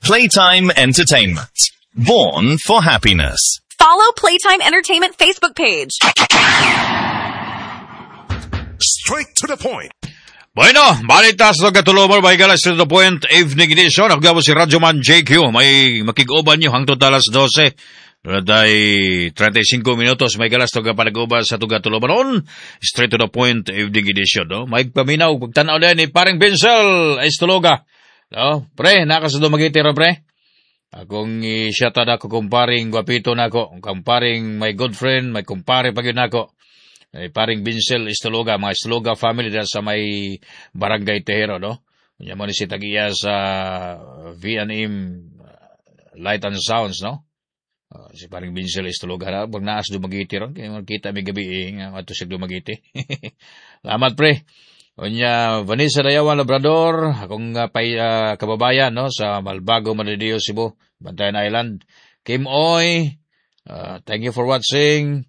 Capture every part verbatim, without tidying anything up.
Playtime Entertainment. Born for happiness. Follow Playtime Entertainment Facebook page. Straight to the point. Bueno, balitas na katulomar, may galas to the point, evening edition. Ako gabo si Radyoman J Q. May makig-uban nyo hangtod alas dose. Raday thirty-five minutos, may galas to kapanaguban sa tuga tulomar. Straight to the point, evening edition. No? May paminaw, pagtanaw din ni paring Pincel, Estologa. No? Pre, nakasado magitira, pre. Akong i-shoutout ako kumparing guwapito na ako. Kumparing my good friend, may kumpare pag yun ako. Ay, paring Pincel, Estologa, mga Estologa family dahil sa may barangay Tejero, no? Yan mo ni si Tagiya sa V and M Light and Sounds, no? Uh, si paring Pincel, Estologa, na, pag naas dumagiti ron, kaya makita may gabi, eh, nga mato siya dumagiti. Salamat, pre. Onya, Vanessa Dayawan Labrador, akong uh, pay, uh, kababayan, no? Sa Malbago, Manadio, Cebu, Bantayan Island. Kim Oy, uh, thank you for watching.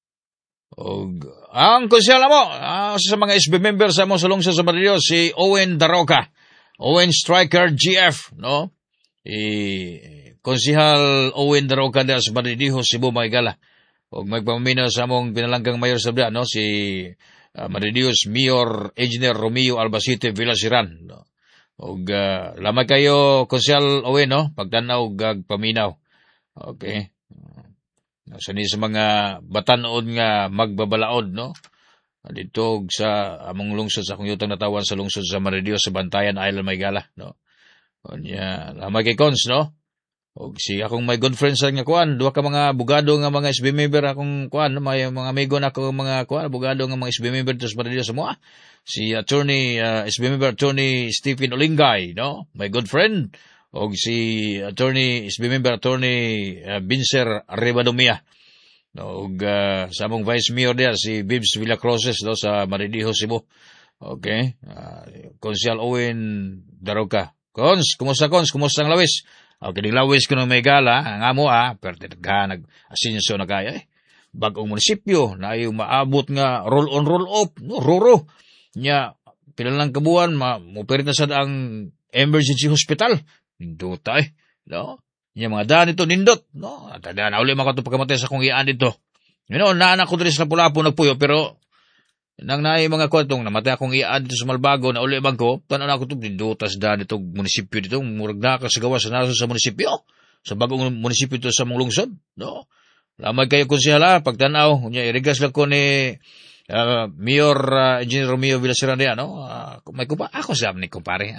Og ang konsyal mo uh, sa mga S B members sa mo sa lungsod sa Manadio, si Owen Daroca, Owen Striker G F, no? I konsihal Owen Daroca da sa Manadio, Cebu, Maygala. Og magpamina sa among pinalanggang mayor sa Bda, no? Si uh, Manadios Mayor Engineer Romeo Albacete Villasiran, no? Og uh, lamay kayo konsyal Owen, no? Pagtanaw gag paminaw. Okay. Sa ni sa mga batanood nga magbabalaod, no? Dito sa among lungsod sa akong yutang natawan sa lungsod sa Manadio sa Bantayan Island, Maygala, no? Onya, lamay kay Cons, no? Og si akong may good friends nga kuan, duha ka mga abogado nga mga S B member akong kuan, no? May mga amigo na ako mga kuan, abogado nga mga S B member sa Manadio sa moa. Si attorney uh, S B member attorney Stephen Olingay, no? My good friend. Og si attorney, S B member attorney uh, Binser Rebadomia. No, og uh, sa among vice mayor dia si Bibs Villacroses, no, sa Maridijo, Cebu. Okay. Uh, Konsyal Owen Daroca. Kons, kumusta Kons? Kumusta ang lawis? Okay, di lawis ko ng Maygala, ang amo ah, pero tinagha nag-asinso na kaya eh. Bagong munisipyo, na yung maabot nga roll on roll off, no, roro. Nya, pilalang kabuan, ma-operate na sa ang emergency hospital. Nindot ay, no? Yung mga daan ito, nindot, no? At na, na uli mga ito pagkamatay sa kong iyaan dito. You know, naanak ko dito sa Lapu-Lapu nagpuyo, pero nang naay mga kwentong namatay akong iyaan dito sa Malbago, na uli bang ko, tanan ako ito, nindotas daan ito, munisipyo dito, murag na kasagawa sa naso sa munisipyo, sa bagong munisipyo ito sa mong lungsod, no? Lamay kayo kung siya pagtanaw, irigas lang ko ni Uh, Mayor uh, Engineer Romeo Villasiran dia, no? Uh, may kupa ako sa ni kumpare.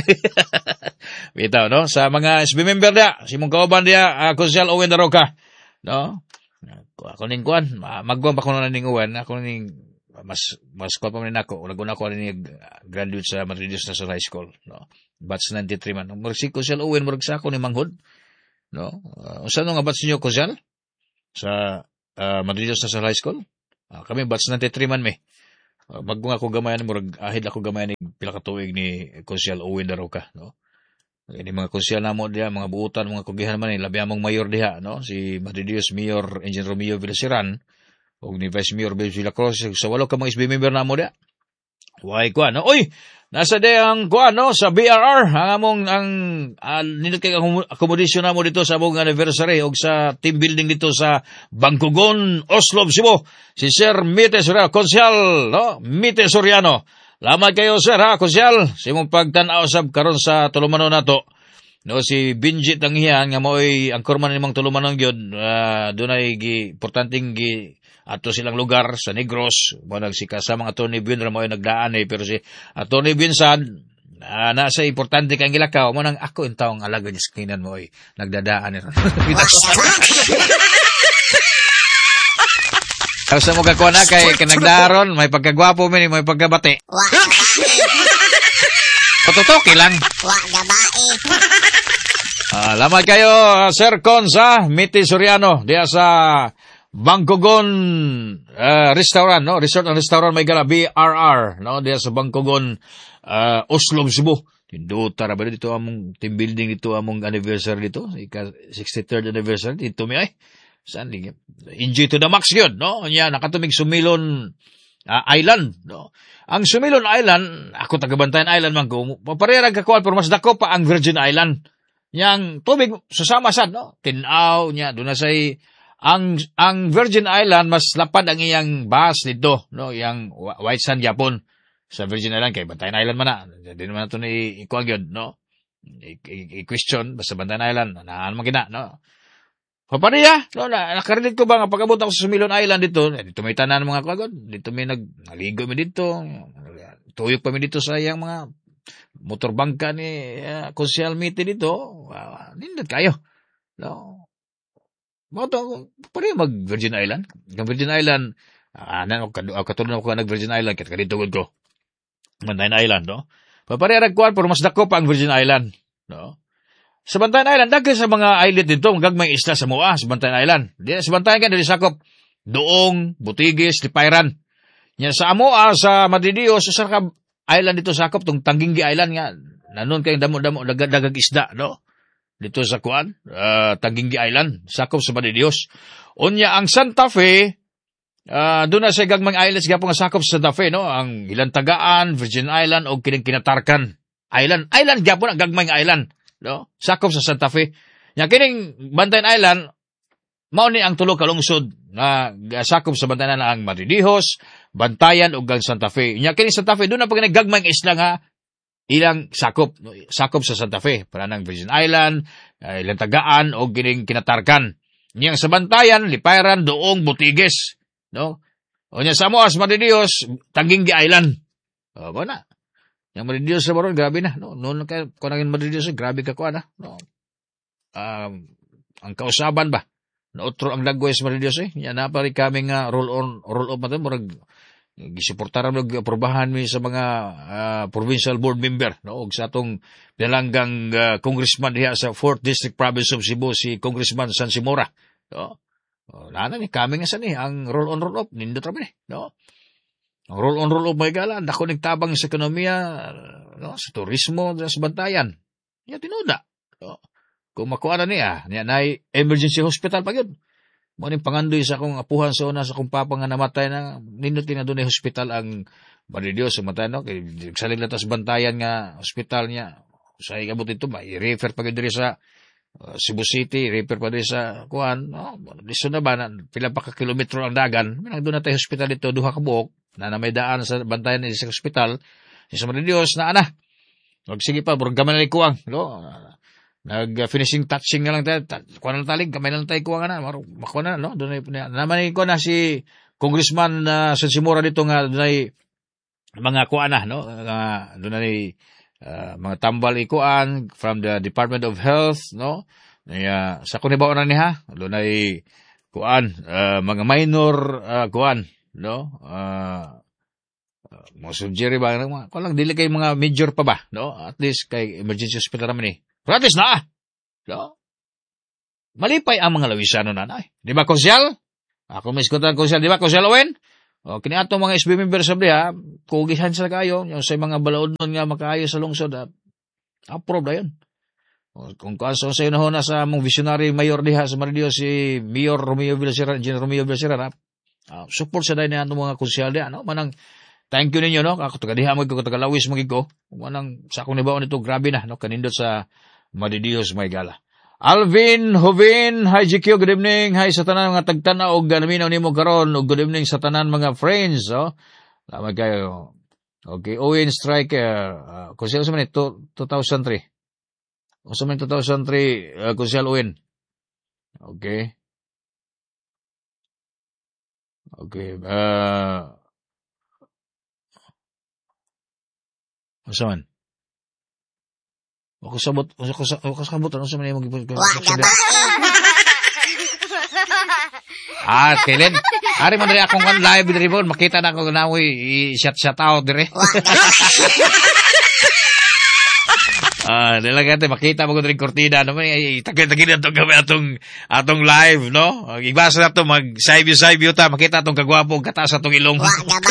Bitaw, no? Sa mga S B member dia, si mong kauban dia, uh, Konsyal Owen Daroca, no? Ako ning kuan, magwa pa ko na ning Owen, ako ning mas mas ko pa man nako, ulagon ako ning graduate sa Madridios National High School, no? Batch ninety-three man. Murag si Konsyal Owen murag sa ako ni manghod, no? Uh, usa no nga batch niyo Konsyal sa uh, Madridios National High School? Uh, kami batch ninety-three man me. Uh, Magkung ako gamayan, murag ahid ako gamayan ni pila ka tuig ni Konsyal Owen Daroca, no? Ini mga konsyal namo diha, mga buutan, mga kugihan man ni labi among mayor diha, no? Si Madridios Mayor Engineer Romeo Villasiran ug ni Vice Mayor Bel Villacruz, sa walo ka mga S B member namo diha. Why kuan, no? Oy, nasa de ang kuan, no, sa B R R ang among ang uh, nindot kay accommodation namo dito sa among anniversary ug sa team building dito sa Bangkugon, Oslo, Cebu. Si Sir Mite Soriano, konsyal, no? Mite Soriano. Lamay kayo sir ha, konsyal, si mong pagtan-aw sab karon sa tulumanon nato. No, si Binjit ang iyan nga mo'y ang kurman nimang tulumanon gyud, uh, dunay gi importanteng gi ato silang lugar sa Negros, mo nagsika sa mga Attorney Bin mo ay nagdaan eh, pero si Attorney Binsan uh, nasa importante kang gilakaw mo nang ako intawong alaga ni skinan mo ay nagdadaan eh. Sa mo kakuha na kay kanagdaron, may pagkagwapo mo, may pagkabati. Wa gabae. Tututuki lang. Wa gabae. Uh, lamay kayo, uh, Sir Consa, Miti Soriano, diya sa Bangkugon uh, Restaurant, no? Resort and Restaurant may gala, B R R, no? Diya sa Bangkugon, uh, Oslo, Cebu. Tinduta, ba dito among team building dito, among anniversary dito, sixty-third anniversary, dito mi ay. Saan di? Enjoy to the max yun, no? Yan, nakatumig Sumilon uh, Island, no? Ang Sumilon Island, ako taga Bantayan Island man ko, paparerag kakuan, pero mas dako pa ang Virgin Island. yang tubig susama sad no tinaw nya do na say ang ang Virgin Island mas lapad ang iyang bahas dito no yang White Sand Japon sa Virgin Island kay Bantayan Island man na di naman nato ni ikuan gyud no i-question basta Bantayan Island naan man gina no papariya no na nakarinig ko ba nga pag-abot ako sa Sumilon Island dito dito may tanan mga kuan dito may nag naligo mi dito tuyok pa mi dito sa iyang mga motor bangka ni uh, Konsyal Miti dito, uh, nindot kayo. No? Mga to, pwede mag-Virgin Island. Yung Virgin Island, uh, ano, katulad ako nag-Virgin Island, kaya kaditugod ko. Bantayan Island, no? Paparerag ko, pero mas dako pa ang Virgin Island. No? Sa Bantayan Island, dagay sa mga islet dito, magagmay isla sa Mua, sa Bantayan Island. Di, sa Bantayan ka, dili sakop, Doong, Butigis, Lipayran. Yan, sa Mua, sa Madidios, sa Sarkab, island dito sakop tong Tangingi Island nga nanon kay damo-damo dagag isda no dito sa kuan uh, Tangingi Island sakop sa Madidios unya ang Santa Fe uh, do na sa gagmang islands gapon nga sakop sa Santa Fe no ang Ilantagaan Virgin Island o kining Kinatarkan Island island gapon ang gagmang island no sakop sa Santa Fe nya kining Bantayan Island mao ni ang tulo ka lungsod na sakop sa Bantayan ang Madidios Bantayan ug ang Santa Fe. Nya kini Santa Fe do na pag naggagmay isla nga ilang sakop no? sakop sa Santa Fe para nang Virgin Island, uh, ilang tagaan o gining Kinatarkan. Nya sa Bantayan, Lipayran, Doong, Butigis, no? O nya sa Moas, Madidios, Tangingi Island. O ba na? Yang Madidios sa baron grabe na, no? Noon kay kunangin Madidios grabe ka kuan na, no? Um, ang kausaban ba? Nautro ang lagway sa Madidios eh. Nya na pa rin kami nga roll on roll off natin murag gisuportaran og aprobahan mi sa mga uh, provincial board member no og sa atong dalanggang uh, congressman diha sa fourth District Province of Cebu si Congressman San Simora no oh, nana ni kami nga sa ni ang roll on roll off nindot ra ni no ang roll on roll off may gala dako nagtabang sa ekonomiya no sa turismo sa Bantayan ya tinuda no kung makuha na niya niya nay emergency hospital pa gyud mo ni pangandoy sa akong apuhan sa una sa akong papa nga namatay na ninuti na doon ay hospital ang Madidios sa matay no kay salig latas Bantayan nga hospital niya sa igabot ito ba i-refer pa gyud diri sa uh, Cebu City refer pa diri sa kuan no diso na ba na pila pa ka kilometro ang dagan nang doon na tay hospital dito duha ka buok na na may daan sa Bantayan sa hospital sa Madidios na ana wag sige pa burog gaman na kuang no nag-finishing touching na lang tayo. Kuha na lang talig, kamay na lang tayo kuha na. Makuha na, no? Doon na, naman ko na si Congressman uh, San Simora dito nga, doon ay mga kuha na, no? Uh, doon ay uh, mga tambal ikuan from the Department of Health, no? Uh, sa kunibaon na niya, doon ay kuan, uh, mga minor uh, kuan, no? Uh, uh, mga surgery ba? Kung lang, dili kay mga major pa ba, no? At least kay emergency hospital naman eh. Gratis na! No? Malipay ang mga lawisano na na. Di ba, Konsyal? Ako may iskutan, Konsyal. Di ba, Konsyal Owen? O, kini atong mga S B member sa bliha, kugihan sila kayo, yung sa mga balaod nun nga makayo sa lungsod, ha? Approve na yun. O, kung kaso sa yun na sa mong visionary mayor diha sa Madidios, si Mayor Romeo Villaseran, General Romeo Villaseran, ha? Uh, support sa dahil na mga Konsyal diha, no? Manang, thank you ninyo, no? Ako taga-diha mo, ako taga-lawis magig ko. Manang, sa akong nibaon ito, grabe na, no? Kanindot sa Madidios may gala. Alvin, Hovin, hi G Q, good evening. Hi sa tanan mga tagtana o ganaminaw ni mo karon o good evening sa tanan mga friends. Oh. Lamag kayo. Okay, Owen Striker. Uh, kung siya man ito, two thousand three. Kung siya man two thousand three, uh, kung siya Owen. Okay. Okay. Uh, kung siya man. Ako sabot, ako ako sabot ano sa mga mag Ah, kailan? Ari man diri akong kan live diri bon, makita na ko na i shut shut out diri. Ah, dili gante makita mo ko diri kortina no may tagil-tagil atong gabi atong atong live no. Ibasa na to mag side side view ta makita atong kagwapo kataas atong ilong.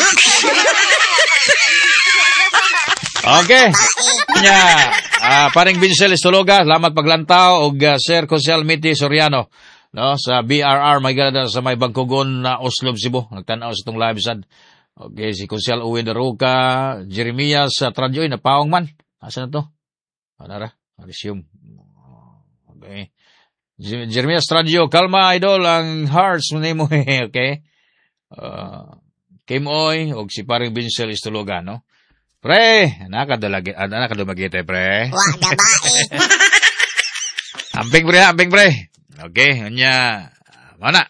Okay. Nya, ah paring Vincel Istologa, salamat paglantaw og uh, Sir Konsyal Miti Soriano, no, sa B R R may gala sa may Bangkogon na Oslob Cebu. Nagtan-aw sa tong live sad. Okay, si Konsyal Uwin Daruca, Jeremias sa Tradyoy na paong man. Asa na to? Ana ra? Resume. Okay. J- Jeremias Tradio, kalma, idol, ang hearts mo mo, okay? Uh, Kim Oy, og si paring Vincel Istulugan, no? Pre, nakadalagi, ah, nakadumagite, pre. Wa gabae. Amping, pre, amping, pre. Okay, kanya, mana?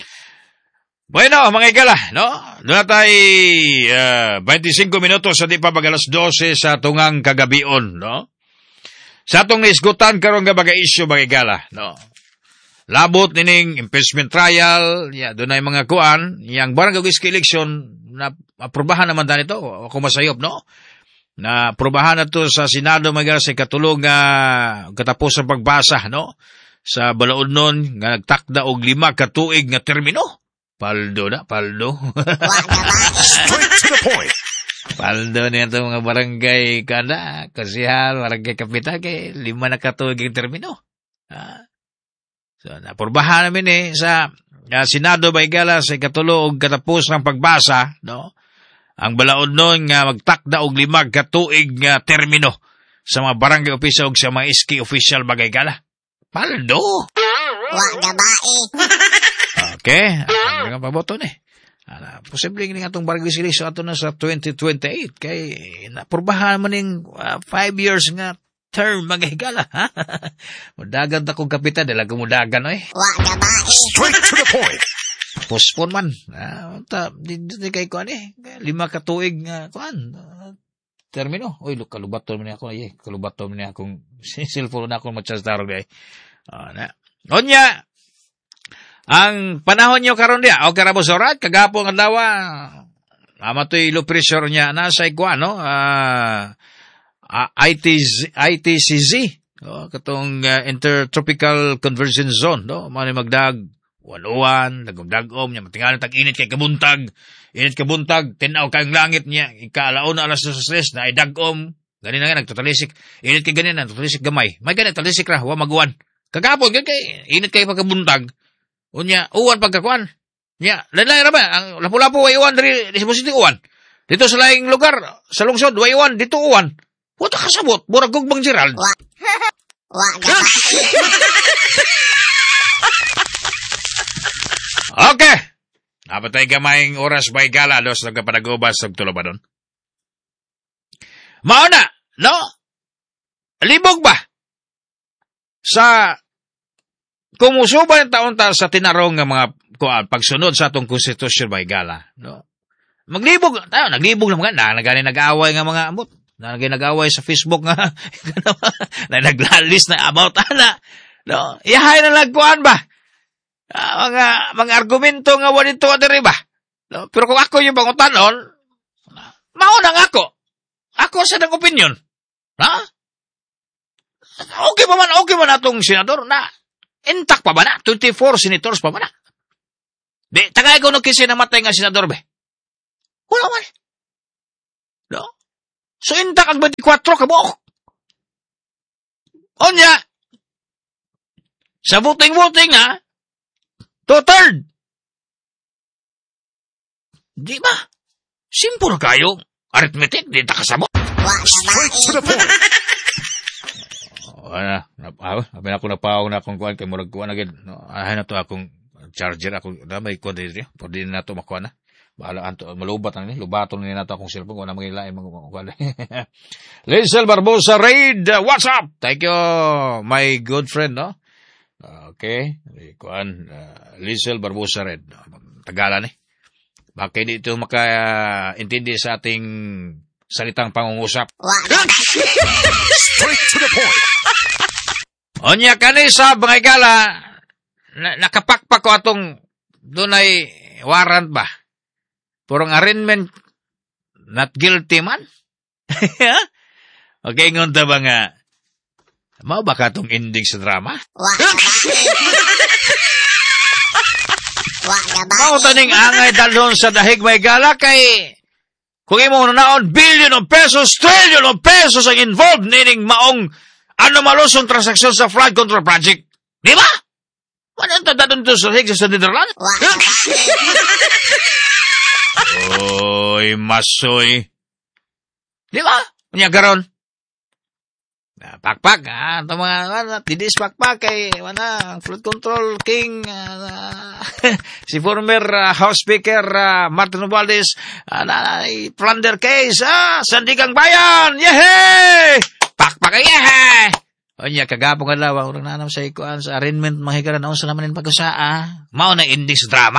Bueno, mga igala, no? Doon na tayo uh, twenty-five minutos sa di pa pag alas twelve sa tungang kagabion, no? Sa atong naisgutan karon nga baga isyu mga igala, no? Labot nining impeachment trial, ya, doon na yung mga kuan, yang barang gagawis election, na aprobahan naman dahil ito, ako masayop, no? Na aprobahan na to sa Senado mga igala sa katulong uh, katapos sa pagbasa, no? Sa balaod nun, nga nagtakda og lima katuig nga termino. Paldo na, paldo. Wa gabae. Straight to the point. Paldo niya ito mga barangay kada, kasihal, barangay kapitan, kay lima na katuig ang termino. Ah. So, napurbahan namin eh, sa uh, Senado Baygala, sa ikatulog katapos ng pagbasa, no? Ang balaod nun nga magtakda og limag katuig nga termino sa mga barangay official ug sa mga iski official Baygala. Paldo! Wa gabae. Okay, ang mga paboto ni. Ana, posible nga itong barangay selection ato na sa twenty twenty-eight kay napurbahan man ning uh, five years nga term magahigala. Mudagan ta kong kapitan dala gumudagan oy. Wa gabae. Straight to the point. Postpone man. Ah, ta di, di kay kuan eh. Lima ka tuig nga kuan. Uh, termino. Oy, look kalubaton man ako ay. Kalubaton man akong cellphone na ako ma-charge darog ay. Ah, na. Onya. Ang panahon nyo karon dia, o karabo sorat, kagapon ang dawa, ama to'y low pressure niya, nasa ikuan, no? Uh, uh, I T C Z, no? Katong uh, Intertropical Convergence Zone, no? Mani magdag, waluan, nagumdag-om niya, matingalan tag-init kay kabuntag, init kabuntag, tinaw kayong langit niya, ikaalaon na alas sa stress, na idag-om, ganin na nga, nagtotalisik, init kay ganin, nagtotalisik gamay, may ganin, totalisik ra, huwa maguwan. Kagapon, kay, init kay pagkabuntag, unya, uwan pagkakuan. Nya, lain-lain ra ba? Ang lapu-lapu way uwan dari di Cebu uwan. Dito sa laing lugar, sa lungsod way uwan, dito uwan. Puta kasabot, murag gugbang Gerald. Wa. Wa gabae. Okay. Napatay gamayng oras by gala dos nagkapanagubas sa tulo ba doon? Mauna, no? Libog ba? Sa kumusuban ang taon ta sa tinarong nga mga kuan pagsunod sa atong konstitusyon by gala, no? Maglibog tayo, naglibog lang nga, na nagani nag-aaway nga mga amot, na nagani nag-aaway sa Facebook nga, na naglalis na about ana, no? Iyahay na nagkuan ba? Uh, mga mga argumento nga wala dito diri ba? No? Pero kung ako yung pangutanon, mao nang ako. Ako sa nang opinion. Ha? Okay pa man, okay man atong senador na intact pa ba na? twenty-four senators pa ba na? Di, tagay ko no kasi namatay nga senador be. Wala man. No? So, intact ang twenty-four ka mo. Onya, sa voting-voting ha, two-third. Di ba? Simple kayo. Arithmetic, di ta kasabot. Wa Straight to the gabae. point. Ana, napaw, abi na ako napaw na akong kuan kay murag kuan agad. No, ahay na to akong charger ako damay kuan diri. Pwede na to makuha na. Bahala anto malubat na ni, lubaton ni nato akong cellphone wala magilain mga kuan. Lizel Barbosa Raid, what's up? Thank you, my good friend, no? Okay, kuan uh, Lizel Barbosa Raid. Tagalan ni. Bakit dito maka-intindi sa ating salitang pangungusap? Wa gabae. Straight to the point. Onya kanisa mga igala, na, nakapakpak ko atong dunay warrant ba? Purong arraignment not guilty man? Okay, ngunta ba nga, mau ba ka itong ending sa drama? Wa gabae. Wa Mau gabae. taning angay dalon sa dahig mga igala kay kung imo naon billion of pesos, trillion of pesos ang involved nining maong anomalosong transaksyon sa flood control project. Di ba? Ano ang tanda doon sa hig sa Netherlands? Wa gabae. Oy, masoy. Di ba? Kanya karon. Ah, pakpak, ah, ito mga, ano, tidis pakpak, kay, ano, flood control king, ah, si former ah, House Speaker ah, Martin Romualdez, ah, na, plunder case, ah, Sandigang Bayan, yehey! Pakpak, yehey! O niya, kagabong alaw, ang urang nanam sa ikuan, sa arraignment, mahigara na, sa naman yung pag-usa, ah, mao na indis drama?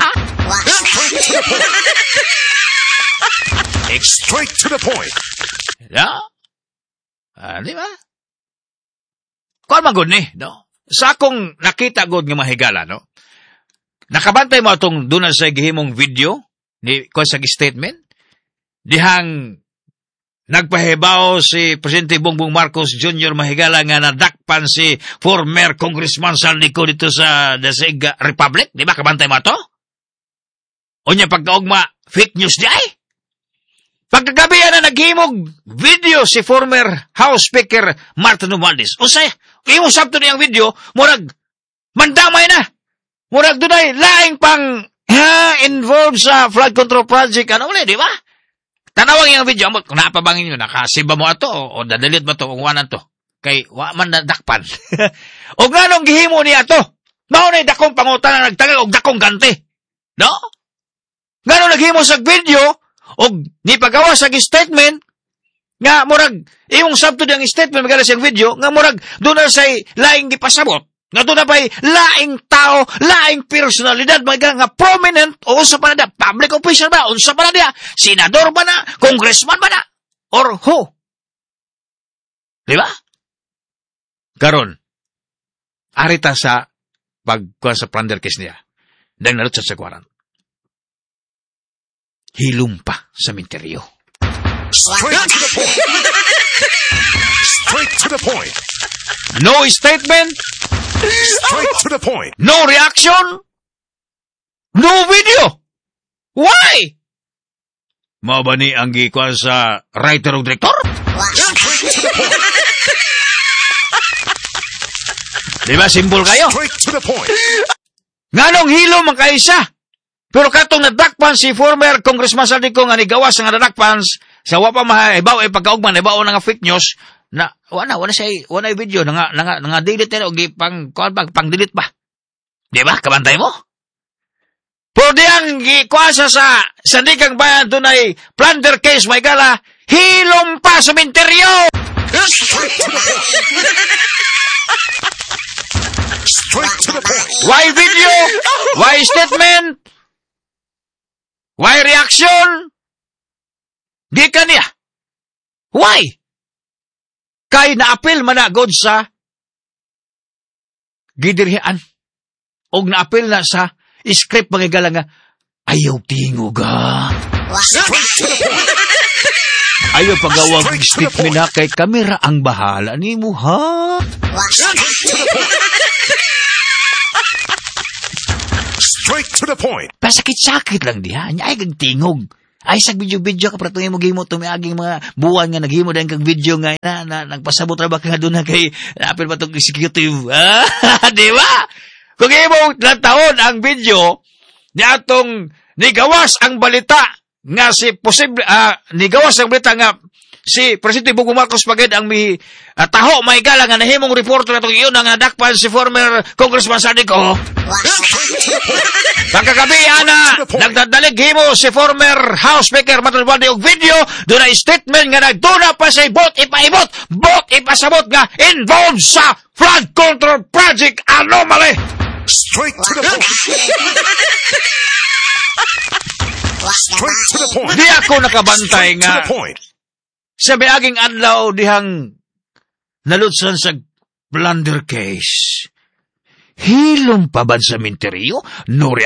Straight to the point. Yeah? Ah, di ba? Kuan man gud ni, no? Sa akong nakita gud nga mahigala, no? Nakabantay mo atong dunan sa gihimong video ni kuan sa statement dihang nagpahibaw si Presidente Bongbong Marcos Junior mahigala nga nadakpan si former Congressman Saldico dito sa Dasig Republic, di ba? Kabantay mo to? Unya pagkaugma fake news di ay? Pagkagabi na naghimog video si former House Speaker Martin Romualdez. O say, imong sabto niyang video, murag mandamay na. Murag dunay laing pang ha, involved sa flood control project. Ano ulit, di ba? Tanawang yung video, mo, kung napabangin nyo, nakasiba mo ato o, o dadalit mo to, kung wanan to. Kay, wa man nadakpan. O nga nung gihimo niya to, maunay dakong pangutan na nagtagal o dakong ganti. No? Nga nung naghimo sa video, o ni pagawa sa statement nga murag imong sabto ang statement magala siyang video nga murag doon na say laing gipasabot nga doon na pa'y laing tao laing personalidad magala nga prominent o unsa pa na dia public official ba unsa pa na dia senador ba na congressman ba na or who di ba karon arita sa pagkuha sa plunder case niya dahil narot sa sagwaran hilom pa sa minteryo. Straight to the point. Straight to the point. No statement. Straight to the point. No reaction. No video. Why? Mao ba ni ang gikuha sa writer o director? Straight to the point. Di ba simbol kayo? Straight to the point. Nganong hilom ang kaisa? Pero katong nadakpan si former Congressman Saldico nga nigawas nga nadakpan sa wapa mahibaw ay pagkaugman ibaw nga fake news na wala wala say wala video nga nga nga delete na og pang kuan pag pang delete ba. Di ba? Kabantay mo? Pero di ang gikuasa sa Sandigang Bayan dunay plunder case may gala hilom pa sa minteryo. Straight to the point. Why video? Why statement? Why reaction? Di ka niya. Why? Kay naapil managod sa gidirhian. O naapil na sa script mangigala nga, ayaw tinguga. Straight to the point. Ayaw pagawag statement na kay kamera ang bahala ni mo, ha? Straight to the point. Straight to the point. Pasakit-sakit lang diha. Anya ay kag tingog. Ay sag video-video ka pratong mo gihimo tumiaging mga buwan nga naghimo dahil kag video nga na, na nagpasabot ra ba ka doon na kay napil ba tong executive. Ah, di ba? Kung imo taon ang video ni atong nigawas ang balita nga si posible ah, nigawas ang balita nga si Presidente Bongbong Marcos pagid ang mi uh, taho may gala nga nahimong reporter natong iyon nga nadakpan si former Congressman Saldico. Pagkagabi ana nagdadalig himo si former House Speaker Martin Romualdez og video doon na statement nga nagduna pa sa bot ipaibot bot ipasabot nga involved sa flood control project anomaly. Straight to the point. Straight to the point. Di ako nakabantay Straight to nga the point. sa miaging adlaw dihang nalutsan sa plunder case. Hilom pa ba sa minteryo? No